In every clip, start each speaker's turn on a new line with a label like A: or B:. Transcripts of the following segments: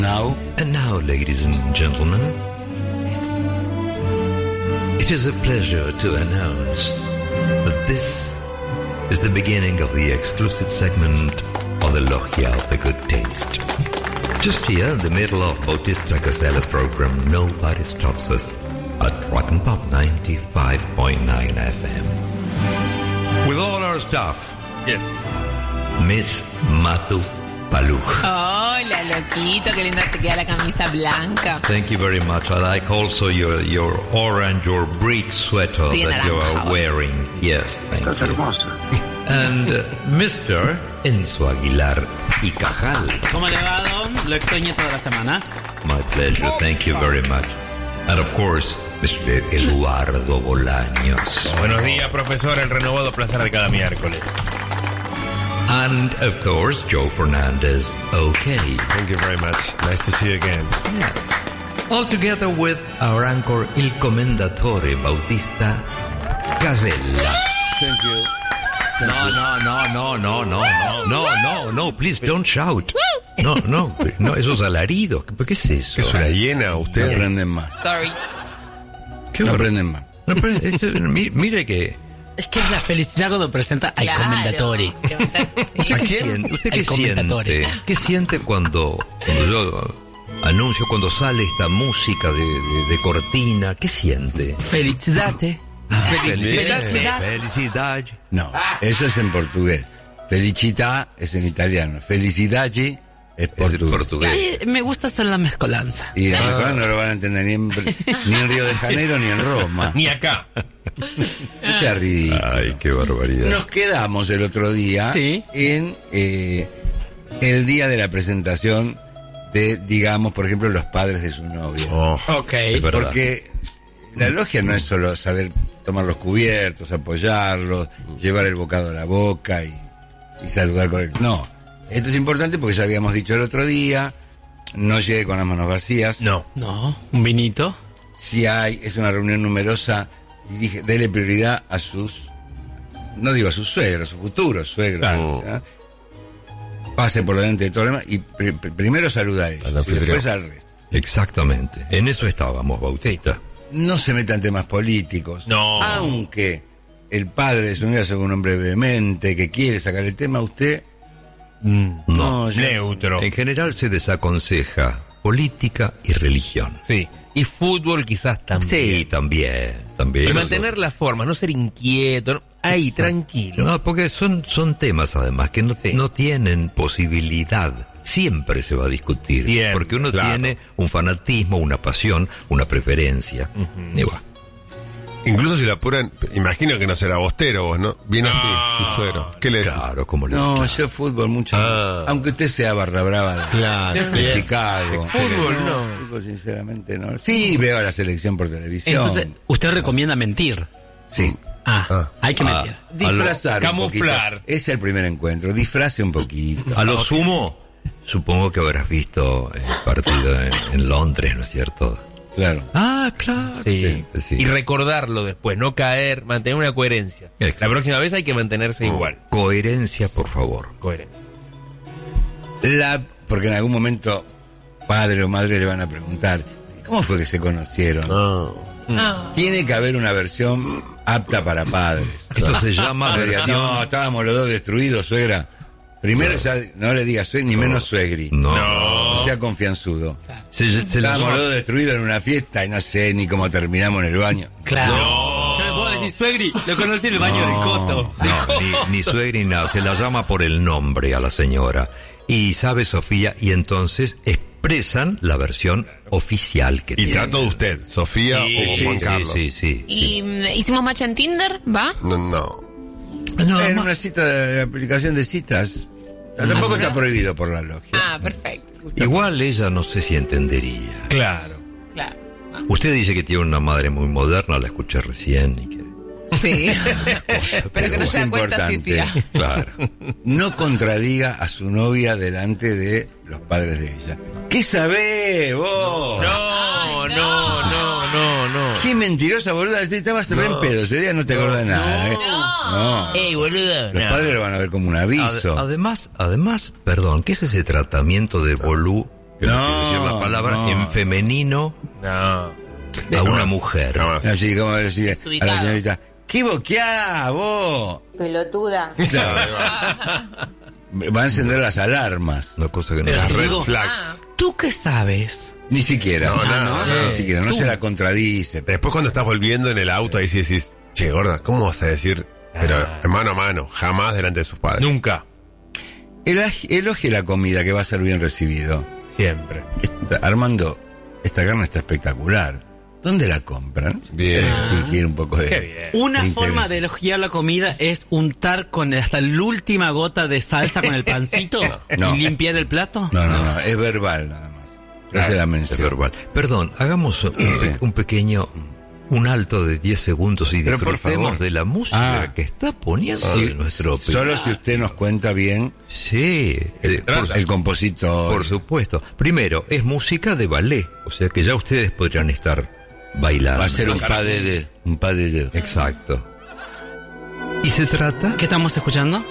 A: Now, ladies and gentlemen, it is a pleasure to announce that this is the beginning of the exclusive segment of the Logia of the Good Taste. Just here in the middle of Bautista Casella's program, Nobody Stops Us at Rock and Pop 95.9 FM. With all our staff.
B: Yes.
A: Miss Matu Paluch.
C: Hola, loquito, qué linda te queda la camisa blanca.
A: Thank you very much. I like also your orange or brick sweater that you are wearing. Yes, thank you.
D: Hermosa.
A: And Mr. Enzo Aguilar y Cajal.
E: ¿Cómo le va, Don? Lo extrañé toda la semana.
A: My pleasure. Thank you very much. And of course, Mr. Eduardo Bolaños.
B: Buenos días, profesor. El renovado placer de cada miércoles.
A: And, of course, Joe Fernandez, okay.
F: Thank you very much. Nice to see you again.
A: Yes. All together with our anchor, Il Commendatore Bautista Casella.
F: Thank you.
A: No, please don't shout. No, eso es alarido. ¿Qué es eso?
F: ¿Es una hiena? Ustedes
A: No
F: aprenden más.
C: Sorry.
F: No aprenden más.
A: No, pero mire que...
E: Es que es la felicidad cuando presenta al Commendatore.
A: ¿Usted qué siente? ¿Qué siente cuando yo anuncio, cuando sale esta música de cortina? ¿Qué siente?
E: Felicidad.
A: Felicidad.
F: No, eso es en portugués. Felicità es en italiano. Felicidade es portugués.
E: Me gusta hacer la mezcolanza.
F: Y además no lo van a entender ni en Río de Janeiro ni en Roma.
B: Ni acá.
F: No sea ridículo.
A: Ay, qué barbaridad.
F: Nos quedamos el otro día en el día de la presentación de, digamos, por ejemplo, los padres de su novia.
E: Ok.
F: Porque la logia no es solo saber tomar los cubiertos, apoyarlos, llevar el bocado a la boca y saludar con él. No, esto es importante porque ya habíamos dicho el otro día, no llegue con las manos vacías.
E: No, un vinito.
F: Si es una reunión numerosa, dele prioridad a sus, no digo a sus suegros, a sus futuros suegros.
B: Claro.
F: Pase por delante de todo lo demás y primero saluda a ellos y después al resto.
A: Exactamente, en eso estábamos, Bautista.
F: No se meta en temas políticos.
B: No.
F: Aunque el padre de su novia sea un hombre vehemente que quiere sacar el tema, usted
B: Neutro.
A: En general se desaconseja política y religión.
B: Sí. Y fútbol quizás también.
A: Sí, también.
B: Y mantener las formas, no ser inquieto. ¿No? Ahí, tranquilo.
A: No, porque son temas además que no tienen posibilidad. Siempre se va a discutir.
B: Siempre,
A: porque uno tiene un fanatismo, una pasión, una preferencia. Y va.
F: Incluso si lo apuran, imagino que no será bostero vos, ¿no? Viene así, tu suegro. ¿Qué le decís?
A: Claro, como le
F: No,
A: claro.
F: yo fútbol mucho. Aunque usted sea barra brava de Chicago.
B: Fútbol no.
F: Fútbol, sinceramente no. Sí, veo a la selección por televisión.
E: Entonces, usted recomienda mentir.
F: Sí.
E: Hay que mentir.
F: Disfrazar.
B: Camuflar.
F: Un poquito. Es el primer encuentro. Disfrace un poquito.
A: A lo sumo, supongo que habrás visto el partido en Londres, ¿no es cierto?
F: Claro.
A: Ah, claro.
B: Sí.
A: Sí.
B: Y recordarlo después, no caer, mantener una coherencia.
A: Exacto.
B: La próxima vez hay que mantenerse igual.
A: Coherencia, por favor.
B: Coherencia.
F: Porque en algún momento padre o madre le van a preguntar, ¿cómo fue que se conocieron? Tiene que haber una versión apta para padres.
A: Esto se llama versión...
F: No, estábamos los dos destruidos, suegra. Primero ya no le digas suegri, ni menos suegri. No sea confianzudo.
A: Se
F: Estábamos los dos destruidos en una fiesta y no sé ni cómo terminamos en el baño.
E: Claro. Yo le puedo decir, suegri, lo conocí en el baño del Coto.
A: No, ni suegra ni nada. Se la llama por el nombre a la señora. Y sabe Sofía, y entonces expresan la versión oficial que tiene.
F: Y trato de usted, Sofía o Juan Carlos.
A: Sí.
C: ¿Y hicimos match en Tinder? ¿Va?
F: No. En una cita de aplicación de citas. Tampoco está prohibido por la logia.
C: Ah, perfecto.
A: Igual ella no sé si entendería.
B: Claro.
A: Usted dice que tiene una madre muy moderna, la escuché recién y que...
C: Sí. Pero que no se da cuenta si sí.
A: Claro.
F: No contradiga a su novia delante de los padres de ella. ¿Qué sabés vos?
B: No.
F: Qué mentirosa, boluda. Estabas re en pedo. Ese día no te acordás nada, ¿eh? No.
B: Boluda.
F: Los padres lo van a ver como un aviso.
A: Además, perdón, ¿qué es ese tratamiento de bolú que no quiero decir la palabra, en femenino
B: No.
A: a una mujer.
D: Jamás.
F: Así como decir a la
C: Desubicado.
F: señorita, ¿qué boqueá vos?
G: Pelotuda.
F: Claro. Va a encender las alarmas.
A: Una cosa que no
E: Pero
D: Las
E: si
D: red
E: digo,
D: flags.
E: ¿tú qué sabes?
F: Ni siquiera.
D: No, nada.
F: Ni siquiera. No se la contradice.
D: Después cuando estás volviendo en el auto, ahí sí decís, che, gorda, ¿cómo vas a decir? Pero mano a mano, jamás delante de sus padres.
B: Nunca.
F: Elogie la comida, que va a ser bien recibido.
B: Siempre.
F: Armando, esta carne está espectacular. ¿Dónde la compran?
D: Bien.
F: Fingir un poco de...
B: Qué bien.
E: Una
F: de
E: forma
F: interés.
E: de elogiar la comida es untar con hasta la última gota de salsa con el pancito
F: No.
E: y limpiar el plato.
F: No, es verbal nada más. No se la
A: es
F: mención.
A: verbal. Perdón, hagamos un pequeño, un alto de 10 segundos y
F: Pero por
A: disfrutemos
F: favor.
A: de la música
F: Ah.
A: que está poniendo
F: Sí,
A: nuestro
F: solo si usted nos cuenta bien
A: Sí, por,
F: el compositor.
A: por supuesto. Primero, es música de ballet, o sea que ya ustedes podrían estar bailando.
F: Va a ser un pas de deux.
A: Exacto. Y se trata,
E: ¿Qué estamos escuchando?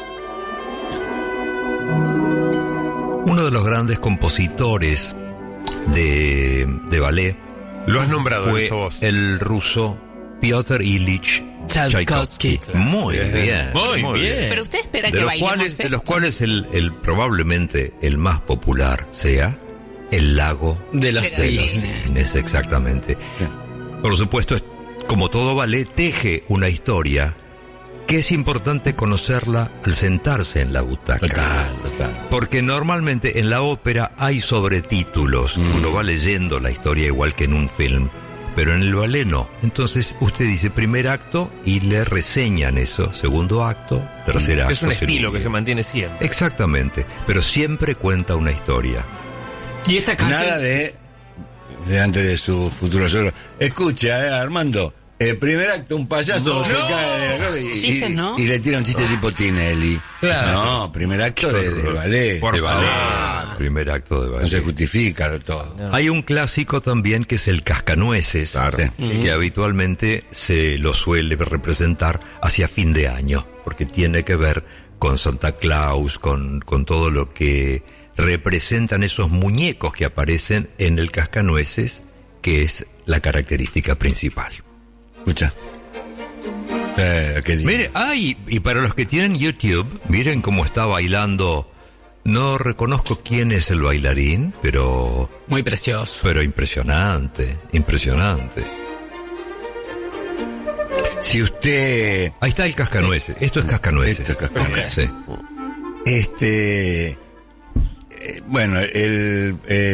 A: uno de los grandes compositores de ballet
D: Lo has nombrado,
A: fue
D: eso vos.
A: el ruso Piotr Ilich
E: Tchaikovsky.
A: Tchaikovsky. Muy bien.
B: Muy bien.
C: Pero usted espera
A: De
C: que
A: los
C: bailemos
A: cuales,
C: esto.
A: de los cuales el probablemente el más popular sea El lago
E: De los
C: Pero-
A: de los
E: cisnes.
A: cisnes, exactamente.
F: Sí.
A: Por supuesto, como todo ballet, teje una historia que es importante conocerla al sentarse en la butaca.
F: Total.
A: Porque normalmente en la ópera hay sobretítulos. Uno va leyendo la historia igual que en un film. Pero en el ballet no. Entonces usted dice primer acto y le reseñan eso. Segundo acto, tercer acto.
B: Es un estilo
A: segundo.
B: que se mantiene siempre.
A: Exactamente. Pero siempre cuenta una historia.
E: Y esta canción...
F: Nada de delante de su futuro suegro. Escucha, Armando, el primer acto un payaso se cae de la cosa
E: Chistes, ¿no?
F: y le tira un chiste tipo Tinelli.
B: Claro.
F: No, primer acto de ballet.
B: Por
A: De ballet.
B: favor.
A: Primer acto de
F: No se
A: ballet.
F: justifica todo.
A: Hay un clásico también que es el Cascanueces,
D: Claro.
A: que habitualmente se lo suele representar hacia fin de año, porque tiene que ver con Santa Claus, con todo lo que representan esos muñecos que aparecen en el Cascanueces, que es la característica principal.
F: Escucha. Qué lindo.
A: Mire, y para los que tienen YouTube, miren cómo está bailando. No reconozco quién es el bailarín, pero
E: Muy precioso.
A: impresionante.
F: Si usted...
A: Ahí está el Cascanueces. Esto es Cascanueces.
F: Esto es Cascanueces.
A: Sí.
F: Bueno, el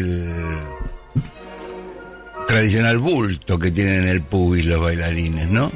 F: tradicional bulto que tienen en el pubis los bailarines, ¿no?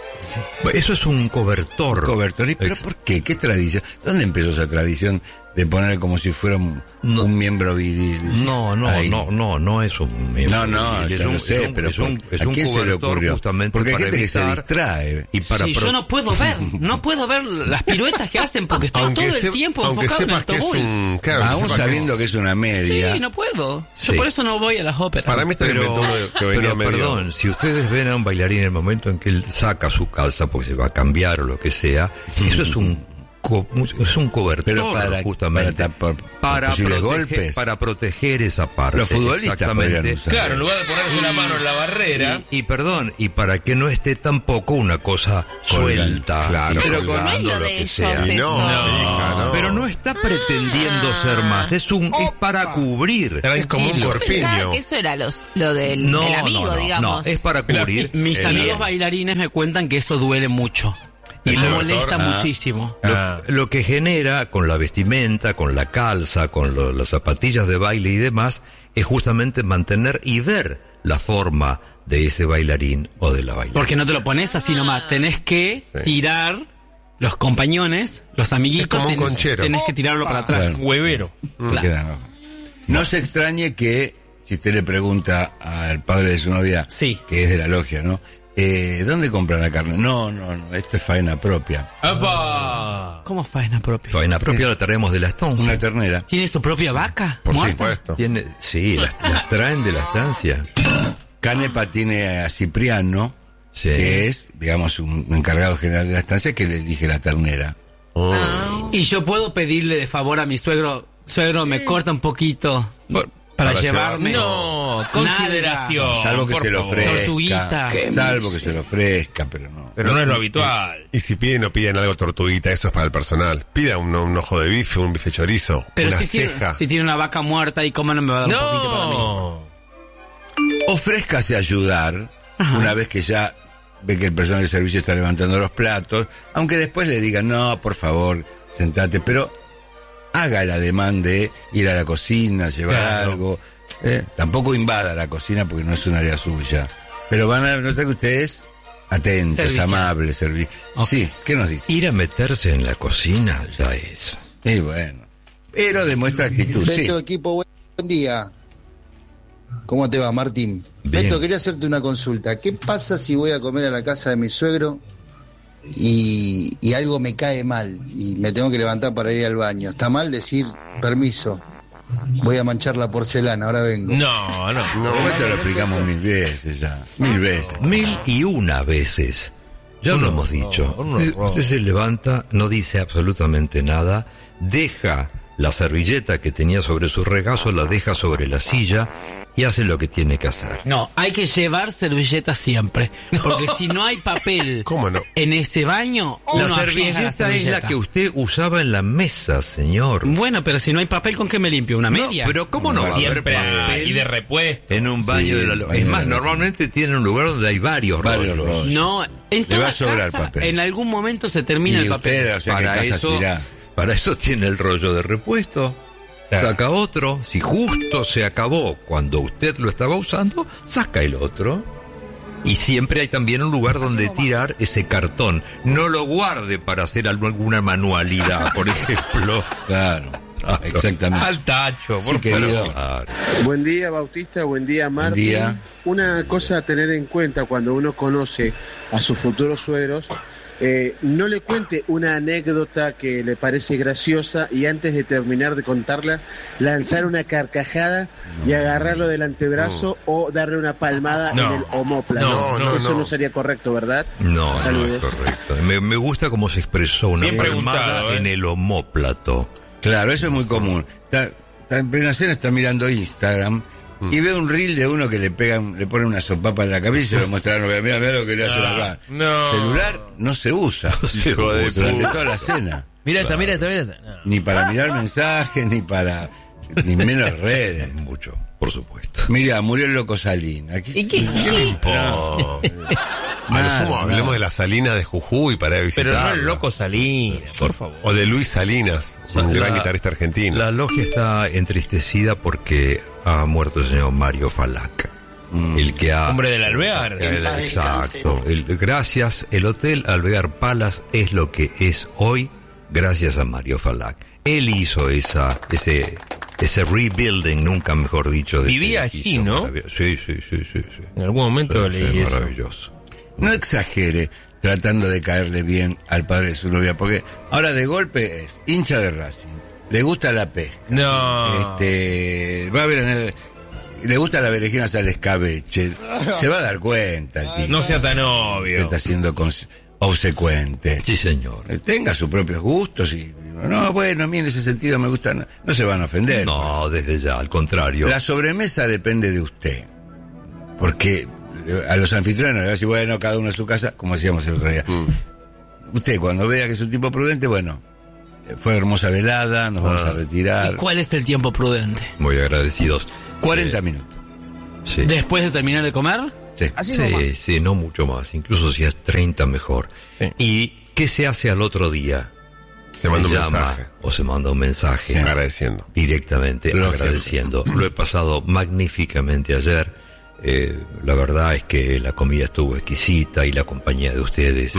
A: Eso es un cobertor.
F: Cobertor. ¿Pero por qué? ¿Qué tradición? ¿Dónde empezó esa tradición de poner como si fuera un miembro viril?
A: No
F: Ahí.
A: no es un miembro.
F: No,
A: es
F: ya
A: un,
F: lo sé,
A: es un-
F: pero
A: es un, es
F: ¿a
A: un
F: quién se le
A: cobertor
F: ocurrió?
A: justamente
F: Porque hay
A: para
F: gente que se
A: evitar
F: distrae.
A: y para
E: Sí, yo no puedo ver las piruetas que hacen porque estoy todo el tiempo
D: aunque
E: enfocado en el
D: sepas que es
E: autobús.
D: un... Claro,
F: Aún
D: sepas
F: sabiendo que es una media.
E: Sí, no puedo.
A: Sí.
E: Yo por eso no voy a las óperas.
D: Para mí está inventando que venía
A: pero
D: medio...
A: perdón, si ustedes ven a un bailarín en el momento en que él saca su calza porque se va a cambiar o lo que sea, eso es un cobertor,
F: Pero para-
A: justamente
F: para posibles golpes.
A: para proteger esa parte.
F: Los futbolistas podrían
A: exactamente.
F: usar.
B: Claro, en lugar de ponerse la mano en la barrera.
A: Y perdón, y para que no esté tampoco una cosa suelta,
D: Claro,
A: y
D: pero
A: colgando,
C: no es lo
A: lo
C: de
A: que
C: ellos,
A: sea.
C: eso.
D: No.
A: Pero no está pretendiendo ser más, es para cubrir.
D: Es como un
C: Yo pensaba
D: corpiño.
C: que eso era lo del el amigo, digamos.
A: no, es para cubrir.
E: Mis amigos bailarines me cuentan que eso duele mucho. Y me molesta muchísimo.
A: Lo que genera con la vestimenta, con la calza, con las zapatillas de baile y demás, es justamente mantener y ver la forma de ese bailarín o de la bailarina.
E: Porque no te lo pones así nomás. Tenés que tirar los compañones, los amiguitos.
D: Es como un
E: tenés-
D: conchero.
E: Tenés que tirarlo para atrás.
F: Claro.
B: Huevero.
F: Se quedan abajo. No se extrañe que, si usted le pregunta al padre de su novia,
E: Sí.
F: que es de la logia, ¿no? ¿Dónde compran la carne? No, esto es faena propia.
B: ¡Apa!
E: ¿Cómo faena propia?
A: Faena propia la traemos de la estancia.
F: Una ternera.
E: ¿Tiene su propia vaca?
D: Por
E: ¿Muerta?
D: supuesto.
A: Sí, las traen de la estancia.
F: Canepa tiene a Cipriano,
A: Sí.
F: que es, digamos, un encargado general de la estancia que le elige la ternera.
E: Y yo puedo pedirle de favor a mi suegro, me corta un poquito Para llevarme.
B: No, consideración.
F: Salvo que
B: por
F: se lo
B: favor.
F: ofrezca.
E: Tortuguita.
F: Salvo que se lo ofrezca, pero no.
B: Pero no es lo habitual.
D: Y si piden o piden algo tortuguita, eso es para el personal. Pida un ojo de bife, un bife chorizo,
E: Pero
D: una
E: si
D: ceja.
E: tiene una vaca muerta, ¿y cómo no me va a dar un poquito para mí?
B: No.
F: Ofrézcase a ayudar una vez que ya ve que el personal de servicio está levantando los platos, aunque después le digan, no, por favor, sentate, pero haga el ademán de ir a la cocina, llevar algo. Tampoco invada la cocina porque no es un área suya. Pero van a notar que usted es atento,
E: Servicial.
F: es amable, Sí, ¿qué nos dice?
A: Ir a meterse en la cocina ya es.
F: Y bueno, pero demuestra actitud, sí.
G: Beto, equipo, buen día. ¿Cómo te va, Martín?
A: Bien.
G: Beto, quería hacerte una consulta. ¿Qué pasa si voy a comer a la casa de mi suegro y algo me cae mal y me tengo que levantar para ir al baño? ¿Está mal decir, permiso, voy a manchar la porcelana, ahora vengo?
B: No.
F: No, esto lo explicamos 1000 veces ya. 1000 veces.
A: 1001 veces. Ya lo hemos dicho. Usted se levanta, no dice absolutamente nada, deja la servilleta que tenía sobre su regazo, la deja sobre la silla y hace lo que tiene que hacer.
E: No, hay que llevar servilleta siempre. Porque si no hay papel
D: ¿Cómo no?
E: en ese baño,
A: La
E: uno arriesga
A: servilleta es la que usted usaba en la mesa, señor.
E: Bueno, pero si no hay papel, ¿con qué me limpio? ¿Una media?
A: No, pero ¿cómo no va a haber
B: Siempre hay,
A: papel
B: y de repuesto.
A: en un baño
F: Sí,
A: de la...
F: baño
A: Es
F: de
A: más,
F: la-
A: normalmente tienen un lugar donde hay varios
F: Varios
A: rollos.
F: rollos.
E: No, en
F: Le va a
E: toda
F: sobrar
E: casa,
F: papel.
E: en algún momento se termina
F: Y
E: el papel.
F: usted, o sea, ¿qué casa se irá?
A: Para eso tiene el rollo de repuesto.
B: Claro.
A: Saca otro. Si justo se acabó cuando usted lo estaba usando, saca el otro. Y siempre hay también un lugar donde tirar ese cartón. No lo guarde para hacer alguna manualidad, por ejemplo.
F: Claro, exactamente.
B: Al tacho,
F: Sí,
B: por
F: querido.
B: favor.
A: Claro.
H: Buen día, Bautista. Buen día, Martín.
F: Buen día.
H: Una cosa a tener en cuenta cuando uno conoce a sus futuros suegros, no le cuente una anécdota que le parece graciosa y antes de terminar de contarla, lanzar una carcajada y agarrarlo del antebrazo o darle una palmada
B: No.
H: en el omóplato.
B: No,
H: Eso
D: no.
H: no sería correcto, ¿verdad?
A: No, no es
H: Saludos.
A: correcto. Me gusta cómo se expresó una
B: Bien
A: palmada
B: preguntado,
A: en el omóplato.
F: Claro, eso es muy común. Está en plena cena, está mirando Instagram y ve un reel de uno que le pone una sopapa en la cabeza y se lo muestra. Mira lo que le hacen acá.
B: no.
F: Celular no se usa
D: Hijo de
F: durante
D: puta.
F: toda la cena.
B: Mira esta. No.
F: Ni para mirar mensajes, ni menos redes.
A: Mucho, por supuesto.
F: Mira, murió el loco Salín. Aquí
B: ¿Y qué?
D: Oh. A lo sumo, hablemos de la Salina de Jujuy para
B: Pero
D: visitar.
B: no el loco Salinas, por favor.
D: O de Luis Salinas, un gran guitarrista argentino.
A: La logia está entristecida porque ha muerto el señor Mario Falac. El que ha...
B: Hombre del Alvear.
A: Exacto. Gracias, el Hotel Alvear Palace es lo que es hoy gracias a Mario Falac. Él hizo ese rebuilding, nunca mejor dicho.
B: Vivía allí, ¿no?
A: Sí.
B: En algún momento
A: Sí,
B: leí eso.
A: maravilloso.
F: No exagere tratando de caerle bien al padre de su novia, porque ahora de golpe es hincha de Racing, le gusta la pesca,
B: No.
F: va a ver, le gusta la berenjenas al escabeche, se va a dar cuenta el tipo.
B: No sea tan
F: Que
B: obvio.
F: está siendo obsecuente.
A: Sí, señor.
F: Tenga sus propios gustos y no, bueno, a mí en ese sentido me gusta, no se van a ofender.
A: No, desde ya, al contrario.
F: La sobremesa depende de usted, porque a los anfitriones le va a decir, bueno, cada uno en su casa, como decíamos el otro día. Usted cuando vea que es un tipo prudente, bueno, fue hermosa velada, nos vamos a retirar.
E: ¿Y cuál es el tiempo prudente?
A: Muy agradecidos.
F: 40 minutos.
A: Sí.
E: ¿Después de terminar de comer?
F: Sí.
A: Sí, no mucho más. Incluso si es 30 mejor.
B: Sí.
A: ¿Y qué se hace al otro día?
D: Se manda un
A: llama
D: mensaje.
A: O se manda un mensaje.
D: Agradeciendo.
A: Directamente
F: Lógico.
A: agradeciendo. Lo he pasado magníficamente ayer. La verdad es que la comida estuvo exquisita y la compañía de ustedes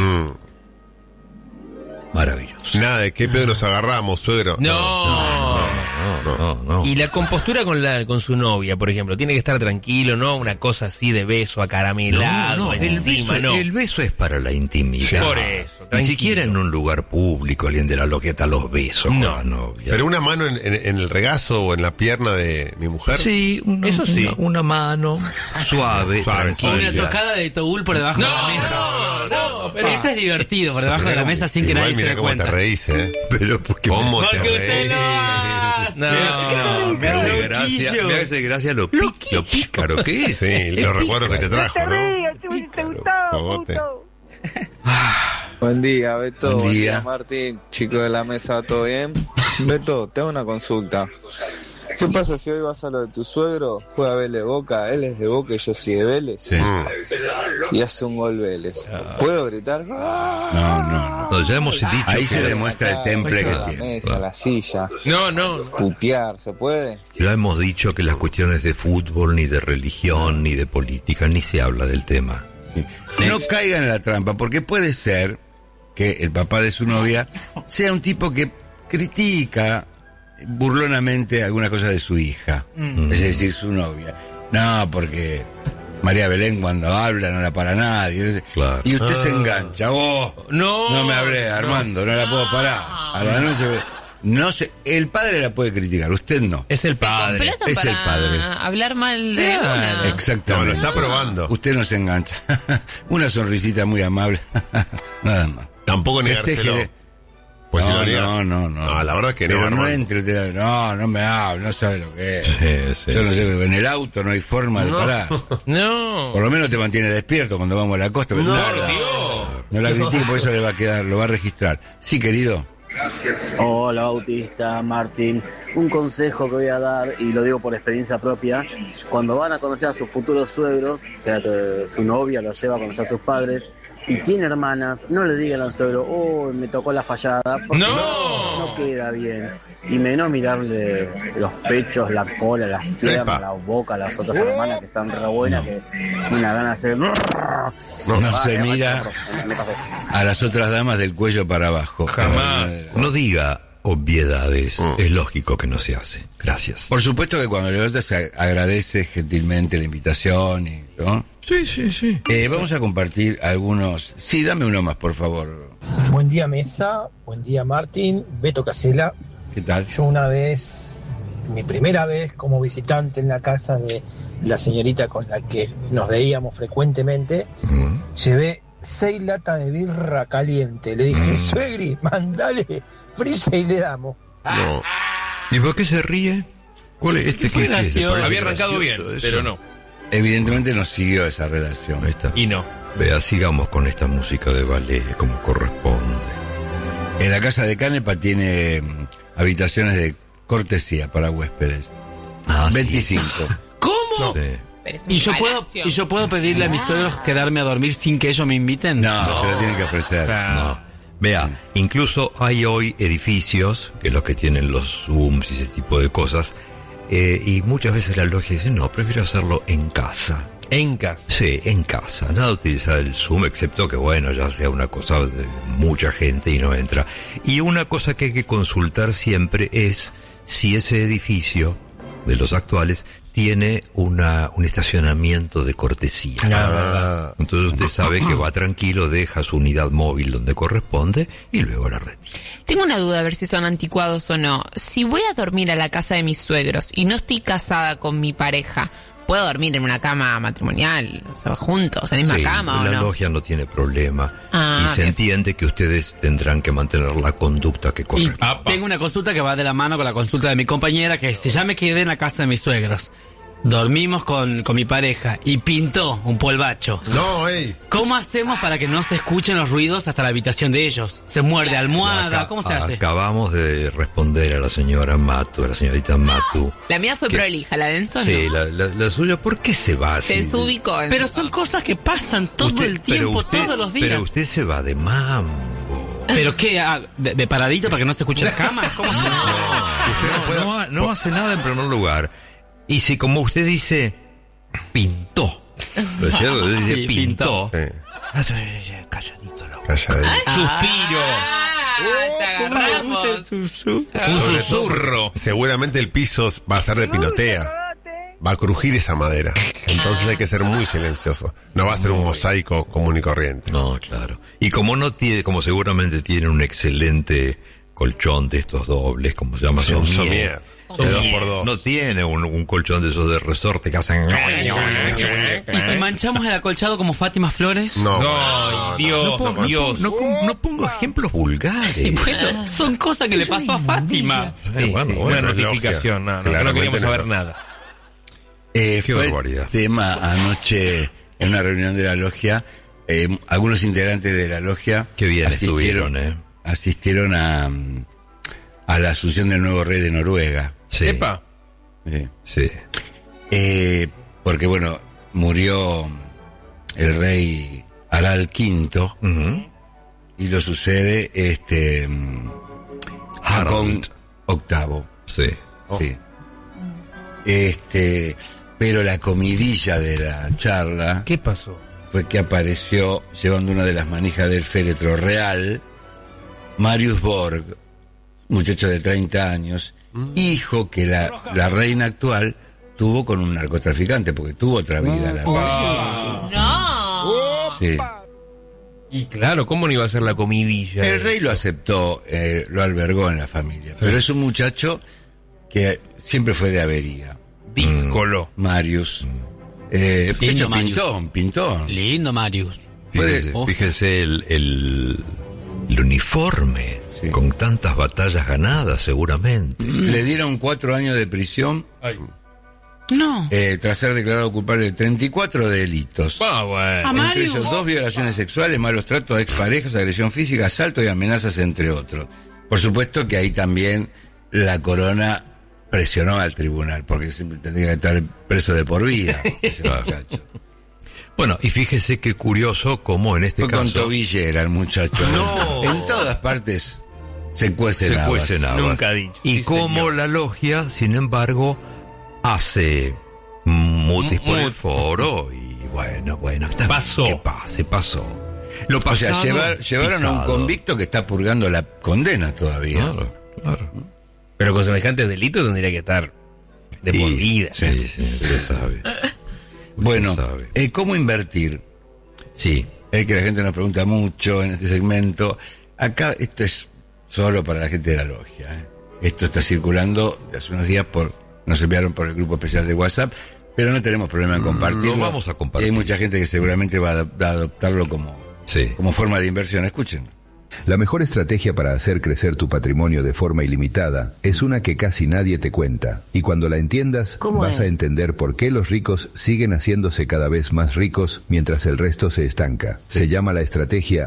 A: maravillosa.
D: Nada de qué pedo nos agarramos, suegro.
A: No.
B: Y la compostura con su novia, por ejemplo, tiene que estar tranquilo, ¿no? Una cosa así de beso acaramelado,
A: el
B: encima,
A: beso,
B: no.
A: el beso es para la intimidad.
B: Por eso,
A: Ni
B: tranquilo.
A: siquiera en un lugar público alguien de la loqueta los besos con
B: No.
A: la novia.
D: Pero una mano en el regazo o en la pierna de mi mujer.
A: Sí,
B: Eso sí.
A: Una mano suave,
D: Suave,
A: tranquila.
E: Una tocada de Togul por debajo de la mesa.
B: No, pero
E: Eso es divertido, por debajo de la mesa sin que
D: Igual
E: nadie se
D: mirá
E: dé
D: cómo
E: cuenta.
D: te reís,
A: Pero porque
D: ¿Cómo te
E: Porque usted
D: reís?
E: lo hace.
B: No,
A: me hace gracia lo pícaro que es.
D: Sí, los recuerdos que te trajo, ¿no?
I: ¿Te gustó,
D: Cogote.
I: puto?
J: Buen día, Beto.
F: Buen día.
J: Martín. Chico de la mesa, ¿todo bien? Beto, tengo una consulta. ¿Qué pasa si hoy vas a lo de tu suegro? Juega Vélez Boca, él es de Boca y yo soy de Vélez.
F: Sí.
J: Y hace un gol Vélez. ¿Puedo gritar?
F: No,
A: ya hemos dicho
F: ahí
A: que
F: se demuestra el temple que
J: La
F: tiene.
J: mesa, la silla.
B: No.
J: Putear, ¿se puede?
A: ya hemos dicho que las cuestiones de fútbol, ni de religión, ni de política, ni se habla del tema.
F: Sí. No caigan en la trampa, porque puede ser que el papá de su novia sea un tipo que critica burlonamente alguna cosa de su hija, es decir, su novia. No, porque María Belén cuando habla no la para nadie.
A: Claro.
F: Y usted se engancha. No me hablé, Armando, no la puedo parar. A la noche... No sé, el padre la puede criticar, usted no.
B: Es el padre.
F: Es
C: para
F: el padre.
C: hablar mal de una.
F: Exactamente.
D: No, lo está probando.
F: Usted no se engancha. Una sonrisita muy amable. Nada más.
D: Tampoco negárselo. Pues
F: no,
D: si lo niega.
F: No,
D: la verdad es que no.
F: Pero no
D: Armando.
F: entre usted. No me hable, no sabe lo que es.
A: Sí,
F: Yo no sé, en el auto no hay forma de parar.
B: No.
F: Por lo menos te mantiene despierto cuando vamos a la costa. No la critique, por eso le va a quedar, lo va a registrar. Sí, querido.
K: Hola Bautista, Martín. Un consejo que voy a dar, y lo digo por experiencia propia: cuando van a conocer a sus futuros suegros, o sea que su novia los lleva a conocer a sus padres y tiene hermanas, no le digan al suegro, me tocó la fallada, porque no queda bien. Y menos mirarle los pechos, la cola, las piernas, la boca a las otras hermanas que están re buenas, que una gana de hacer...
F: No se mira a las otras damas del cuello para abajo.
B: Jamás.
A: No diga obviedades, es lógico que no se hace. Gracias.
F: Por supuesto que cuando le se agradece gentilmente la invitación, ¿no?
A: Sí.
F: Vamos a compartir algunos... Sí, dame uno más, por favor.
L: Buen día, mesa. Buen día, Martín. Beto Casela.
F: ¿Qué tal?
L: Yo una vez, mi primera vez como visitante en la casa de la señorita con la que nos veíamos frecuentemente, llevé 6 latas de birra caliente. Le dije, suegri, mandale frisa y le damos.
A: No. ¿Y por qué se ríe? ¿Cuál es este que
B: había arrancado bien, pero no.
F: Evidentemente no siguió esa relación.
A: Ahí está.
B: Y no.
A: Vea, sigamos con esta música de ballet como corresponde.
F: En la casa de Canepa tiene habitaciones de cortesía para huéspedes. 25.
E: ¿Cómo?
A: Sí.
E: ¿Y yo puedo pedirle a mis suegros quedarme a dormir sin que ellos me inviten?
F: No, se lo tienen que ofrecer.
A: No. Vea, incluso hay hoy edificios, que los que tienen los Zooms y ese tipo de cosas, y muchas veces la logia dice, no, prefiero hacerlo en casa.
B: En casa.
A: Sí, en casa. Nada de utilizar el Zoom, excepto que, bueno, ya sea una cosa de mucha gente y no entra. Y una cosa que hay que consultar siempre es si ese edificio de los actuales tiene un estacionamiento de cortesía. Entonces usted sabe que va tranquilo, deja su unidad móvil donde corresponde y luego la retira.
C: Tengo una duda, a ver si son anticuados o no. Si voy a dormir a la casa de mis suegros y no estoy casada con mi pareja, ¿puedo dormir en una cama matrimonial? O sea, juntos, en la misma cama o no.
A: La logia no tiene problema. Y se entiende que ustedes tendrán que mantener la conducta que corresponde.
E: Y tengo una consulta que va de la mano con la consulta de mi compañera, que si ya me quedé en la casa de mis suegros, dormimos con mi pareja y pintó un polvacho.
D: No, ey.
E: ¿Cómo hacemos para que no se escuchen los ruidos hasta la habitación de ellos? ¿Se muerde almohada? ¿Cómo se hace?
A: Acabamos de responder a la señora Matu, a la señorita Matu.
C: La mía fue prolija, la de Enzo no.
A: Sí, la suya, ¿por qué se va así?
C: Se desubicó.
E: Pero son cosas que pasan todo el tiempo, todos los días.
A: Pero usted se va de mambo.
E: ¿Pero qué? ¿De paradito para que no se escuche la cama? ¿Cómo se
A: no hace nada en primer lugar. Y si, como usted dice, pintó. ¿No es cierto? Dice
E: Sí,
A: pintó.
D: Sí.
A: Calladito, loco.
D: Calladito.
B: Suspiro.
C: Te agarramos.
B: Un susurro.
D: Seguramente el piso va a ser de pinotea. Va a crujir esa madera. Entonces hay que ser muy silencioso. No va a ser un mosaico común y corriente.
A: No, claro. Y como no tiene, como seguramente tiene un excelente colchón de estos dobles, como se llama,
D: Sí, un somier. De 2x2.
A: No tiene un colchón de esos de resorte que hacen...
E: ¿Y si manchamos el acolchado como Fátima Flores?
D: No,
B: No, Dios, Dios.
A: No pongo ejemplos vulgares.
E: Y bueno, son cosas que le pasó a Fátima.
B: Sí,
A: Bueno,
B: sí,
A: bueno,
B: una
A: es
B: notificación,
A: logia.
B: no
A: Claramente
B: queríamos
A: no.
B: saber nada.
A: Qué
F: Fue
A: barbaridad.
F: tema anoche en una reunión de la logia. Algunos integrantes de la logia
A: Qué bien estuvieron,
F: asistieron a la asunción del nuevo rey de Noruega.
A: Sí.
B: Epa.
A: Sí.
F: Porque bueno, murió el rey Harald V
A: Ujú.
F: y lo sucede Haakon VIII.
A: Sí.
F: Sí. Pero la comidilla de la charla
B: ¿Qué pasó?
F: fue que apareció llevando una de las manijas del féretro real Marius Borg, muchacho de 30 años, hijo que la reina actual tuvo con un narcotraficante, porque tuvo otra vida.
C: No.
F: Sí.
B: Y claro, ¿cómo no iba a ser la comidilla?
F: El rey lo aceptó, lo albergó en la familia, pero es un muchacho que siempre fue de avería.
B: Díscolo.
F: Marius. De hecho,
E: Marius.
F: pintón.
E: Lindo, Marius.
A: Fíjese el uniforme,
F: Sí.
A: con tantas batallas ganadas seguramente.
F: Le dieron 4 años de prisión
E: No.
F: tras ser declarado culpable de 34 delitos.
B: Ah, bueno.
E: A
F: Entre
E: Marius.
F: ellos 2 violaciones sexuales, malos tratos a exparejas, agresión física, asalto y amenazas, entre otros. Por supuesto que ahí también la corona presionó al tribunal, porque siempre tendría que estar preso de por vida ese muchacho.
A: Bueno, y fíjese qué curioso cómo en este
F: Fue con
A: caso
F: tobillera el muchacho.
A: No.
F: En todas partes se cuecen
A: se
F: habas.
A: cuecen habas.
B: Nunca dicho.
A: Y
B: Sí,
A: cómo
B: señor.
A: la logia, sin embargo, hace mutis por el foro y bueno, está bien,
B: Pasó.
A: que pasó. Lo
F: O sea,
A: pasado,
F: llevaron a un
A: pisado.
F: convicto que está purgando la condena todavía.
A: Claro.
B: Pero con semejantes delitos tendría que estar de por vida.
A: Sí, se sabe.
F: Bueno,
A: Se sabe.
F: ¿cómo invertir?
A: Sí.
F: Es que la gente nos pregunta mucho en este segmento. Acá esto es solo para la gente de la logia. Esto está circulando de hace unos días, nos enviaron por el grupo especial de WhatsApp, pero no tenemos problema en compartirlo.
A: Lo vamos a compartir.
F: Y hay mucha gente que seguramente va a adoptarlo como forma de inversión. Escuchen.
I: La mejor estrategia para hacer crecer tu patrimonio de forma ilimitada es una que casi nadie te cuenta. Y cuando la entiendas, vas a entender por qué los ricos siguen haciéndose cada vez más ricos mientras el resto se estanca. Se llama la estrategia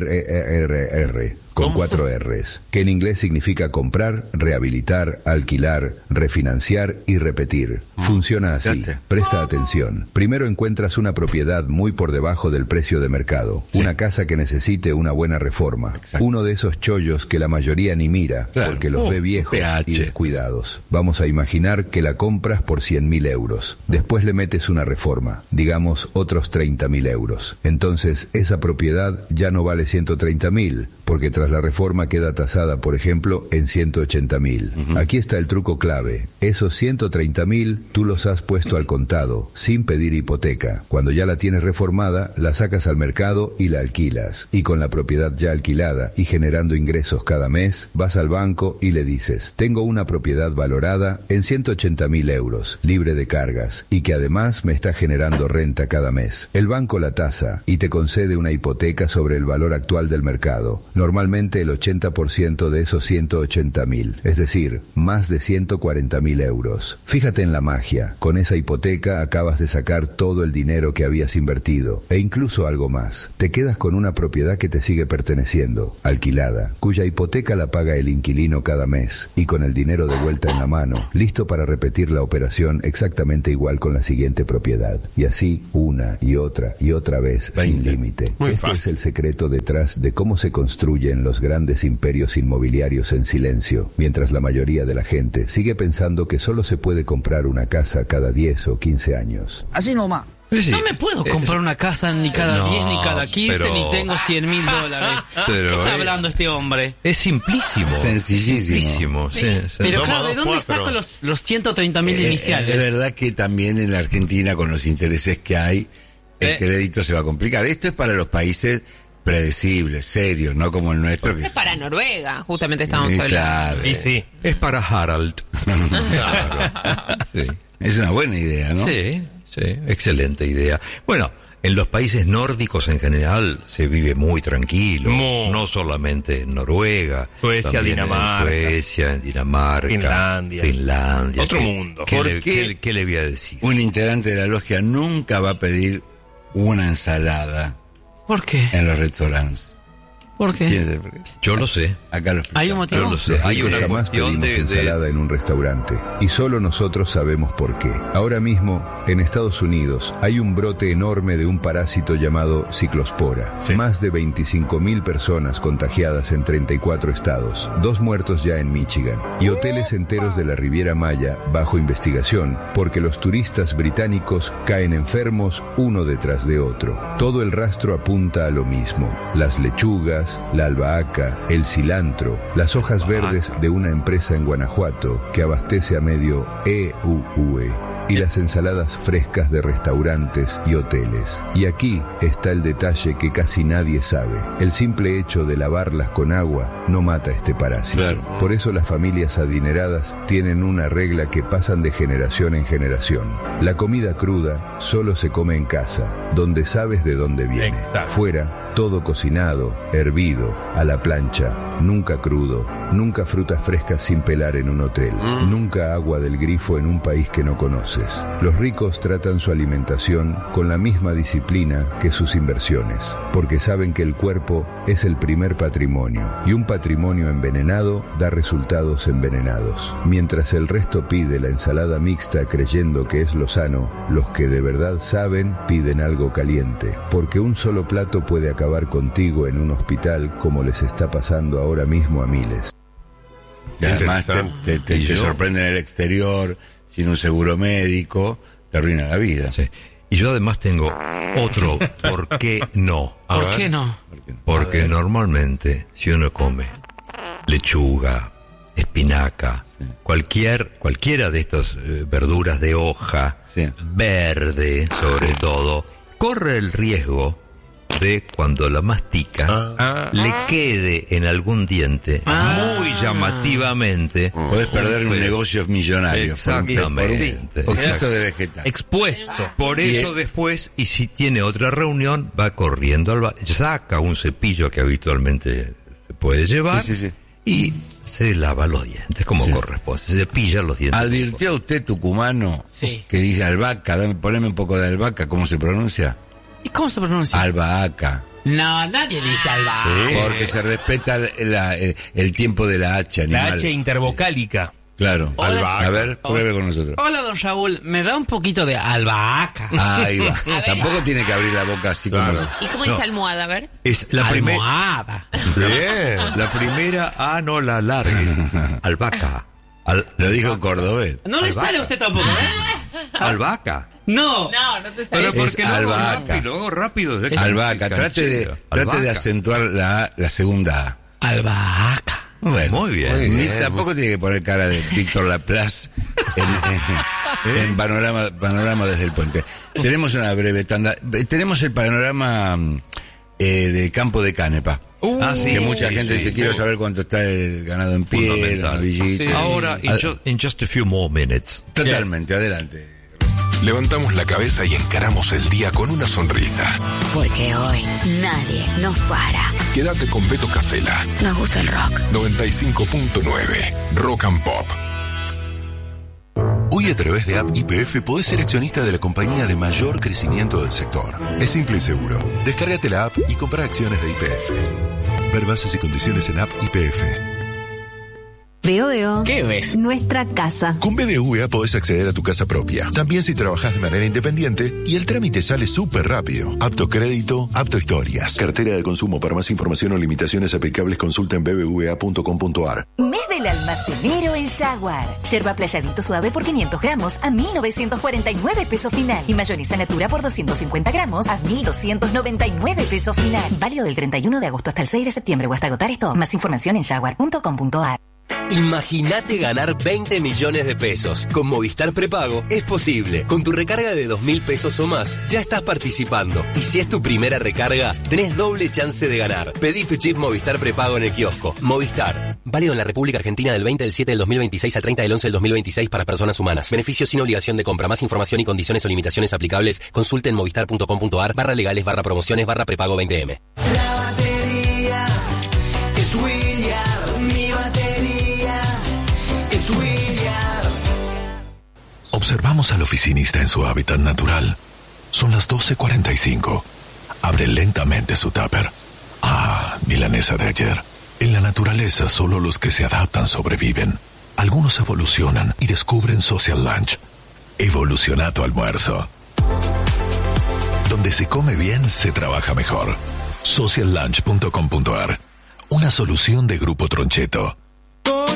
I: BRRR, con 4 R's, que en inglés significa comprar, rehabilitar, alquilar, refinanciar y repetir. Funciona así. Presta atención. Primero encuentras una propiedad muy por debajo del precio de mercado. Una casa que necesite una buena reforma. Uno de esos chollos que la mayoría ni mira, porque los ve viejos y descuidados. Vamos a imaginar que la compras por 100.000 euros. Después le metes una reforma, digamos otros 30.000 euros. Entonces esa propiedad ya no vale 130.000, porque tras la reforma queda tasada, por ejemplo, en 180.000. Aquí está el truco clave. Esos 130.000 tú los has puesto al contado, sin pedir hipoteca. Cuando ya la tienes reformada, la sacas al mercado y la alquilas. Y con la propiedad ya alquilada y generando ingresos cada mes, vas al banco y le dices: tengo una propiedad valorada en 180.000 euros, libre de cargas, y que además me está generando renta cada mes. El banco la tasa y te concede una hipoteca sobre el valor actual del mercado. Normalmente el 80% de esos 180.000, es decir, más de 140.000 euros. Fíjate en la magia. Con esa hipoteca acabas de sacar todo el dinero que habías invertido, e incluso algo más. Te quedas con una propiedad que te sigue perteneciendo, alquilada, cuya hipoteca la paga el inquilino cada mes, y con el dinero de vuelta en la mano, listo para repetir la operación exactamente igual con la siguiente propiedad. Y así una y otra vez, sin límite. Este es el secreto detrás de cómo se construyen los grandes imperios inmobiliarios en silencio, mientras la mayoría de la gente sigue pensando que solo se puede comprar una casa cada 10 o 15 años.
L: Así nomás.
A: Sí.
E: No me puedo comprar una casa ni cada 10 ni cada 15,
A: pero-
E: ni tengo 100.000 dólares.
A: Pero,
E: ¿Qué está hablando este hombre?
A: Es simplísimo.
F: Sencillísimo.
A: Sí.
E: Pero
D: Dos
E: claro,
D: más
E: ¿de
D: dos,
E: dónde
D: 4.
E: saco los 130.000 iniciales?
F: Es verdad que también en la Argentina, con los intereses que hay, el crédito se va a complicar. Esto es para los países predecibles, serios, no como el nuestro. Que
C: Es para Noruega, justamente estábamos hablando.
F: Claro.
B: Sí.
A: Es para Harald. Sí.
F: Es una buena idea, ¿no?
A: Sí, excelente idea. Bueno, en los países nórdicos en general se vive muy tranquilo, no solamente en Noruega,
B: Suecia,
A: también
B: Dinamarca.
A: en Suecia, en Dinamarca, Finlandia.
B: Otro mundo.
A: ¿Qué le voy a decir?
F: Un integrante de la logia nunca va a pedir una ensalada.
E: ¿Por qué?
F: En los restaurantes.
E: ¿Por qué?
F: ¿Quién sabe por qué?
A: Yo lo sé.
F: Acá lo explico.
E: ¿Hay un motivo?
A: Yo lo sé.
I: Los
A: Hay
I: ricos
A: una
I: jamás
A: cuestión
I: pedimos ensalada en un restaurante y solo nosotros sabemos por qué. Ahora mismo, en Estados Unidos, hay un brote enorme de un parásito llamado ciclospora. Más de 25.000 personas contagiadas en 34 estados, 2 muertos ya en Michigan y hoteles enteros de la Riviera Maya bajo investigación porque los turistas británicos caen enfermos uno detrás de otro. Todo el rastro apunta a lo mismo: las lechugas, la albahaca, el cilantro, las hojas verdes de una empresa en Guanajuato que abastece a medio EUE y las ensaladas frescas de restaurantes y hoteles. Y aquí está el detalle que casi nadie sabe: el simple hecho de lavarlas con agua no mata este parásito.
F: Claro.
I: Por eso las familias adineradas tienen una regla que pasan de generación en generación: la comida cruda solo se come en casa, donde sabes de dónde viene.
B: Exacto.
I: Fuera, todo cocinado, hervido, a la plancha, nunca crudo, nunca frutas frescas sin pelar en un hotel, nunca agua del grifo en un país que no conoces. Los ricos tratan su alimentación con la misma disciplina que sus inversiones, porque saben que el cuerpo es el primer patrimonio, y un patrimonio envenenado da resultados envenenados. Mientras el resto pide la ensalada mixta creyendo que es lo sano, los que de verdad saben piden algo caliente, porque un solo plato puede acabar contigo en un hospital como les está pasando ahora mismo a miles.
F: Y además te sorprende en el exterior, sin un seguro médico, te arruina la vida.
A: Sí. Y yo además tengo otro ¿por qué no?
E: ¿Por qué no?
A: Porque normalmente si uno come lechuga, espinaca, cualquiera de estas verduras de hoja, verde sobre todo, corre el riesgo de cuando la mastica le quede en algún diente muy llamativamente.
F: Podés perder un negocio millonario.
A: Exactamente.
F: Exceso de vegetal.
B: Expuesto.
A: Por eso después, y si tiene otra reunión, va corriendo al saca un cepillo que habitualmente se puede llevar y se lava los dientes como corresponde. Se cepilla los dientes.
F: ¿Advirtió usted, tucumano, que dice albahaca? Poneme un poco de albahaca. ¿Cómo se pronuncia?
E: ¿Y cómo se pronuncia?
F: Albahaca.
E: No, nadie dice albahaca.
F: Porque se respeta el tiempo de la H animal.
B: La H intervocálica.
F: Claro.
E: Hola,
F: a ver, pruebe con nosotros.
E: Hola, don Raúl, ¿me da un poquito de albahaca?
F: Ahí va. Tampoco tiene que abrir la boca así como...
C: ¿Y cómo dice almohada? A ver.
A: Es la
E: Almohada.
A: La primera A no la largue. Albahaca.
F: Lo dijo cordobés.
E: No le sale a usted tampoco, ¿eh?
A: Albahaca.
E: No.
C: No te sale.
A: Pero porque
F: albahaca.
A: Luego rápido.
F: Albahaca. Trate de acentuar la segunda A.
E: Albahaca.
F: Bueno,
A: muy bien.
F: Tampoco tiene que poner cara de Víctor Laplace en panorama desde el puente. Tenemos una breve tanda. Tenemos el panorama de Campo de Canepa. Que mucha gente dice, quiero saber cuánto está el ganado en pie, la villita.
A: Ahora, in just a few more minutes.
F: Totalmente, adelante.
M: Levantamos la cabeza y encaramos el día con una sonrisa.
N: Porque hoy nadie nos para.
M: Quédate con Beto Casella.
N: Nos gusta el rock.
M: 95.9 Rock and Pop.
O: Hoy a través de App YPF podés ser accionista de la compañía de mayor crecimiento del sector. Es simple y seguro. Descárgate la app y compra acciones de YPF. Ver bases y condiciones en App YPF.
N: Veo.
E: ¿Qué ves?
N: Nuestra casa.
O: Con BBVA podés acceder a tu casa propia. También si trabajás de manera independiente y el trámite sale súper rápido. Apto crédito, apto historias. Cartera de consumo. Para más información o limitaciones aplicables consulta en bbva.com.ar.
P: Mes del almacenero en Jaguar. Yerba playadito suave por 500 gramos a 1.949 pesos final. Y mayonesa natura por 250 gramos a 1.299 pesos final. Válido del 31 de agosto hasta el 6 de septiembre o hasta agotar esto. Más información en jaguar.com.ar.
Q: Imagínate ganar 20 millones de pesos. Con Movistar Prepago es posible. Con tu recarga de 2.000 pesos o más, ya estás participando. Y si es tu primera recarga, tenés doble chance de ganar. Pedí tu chip Movistar Prepago en el kiosco. Movistar. Válido en la República Argentina del 20 del 7 del 2026 al 30 del 11 del 2026 para personas humanas. Beneficios sin obligación de compra. Más información y condiciones o limitaciones aplicables. Consulte en movistar.com.ar/legales/promociones/prepago 20M.
R: La batería es William. Mi batería es William.
M: Observamos al oficinista en su hábitat natural. Son las 12:45. Abre lentamente su tupper. Milanesa de ayer. En la naturaleza solo los que se adaptan sobreviven. Algunos evolucionan y descubren Social Lunch. Evoluciona tu almuerzo. Donde se come bien, se trabaja mejor. Sociallunch.com.ar. Una solución de Grupo Troncheto.